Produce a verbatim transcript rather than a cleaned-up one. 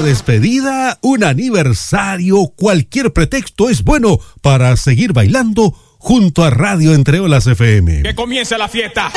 despedida, un aniversario, cualquier pretexto es bueno para seguir bailando junto a Radio Entre Olas F M. ¡Que comience la fiesta!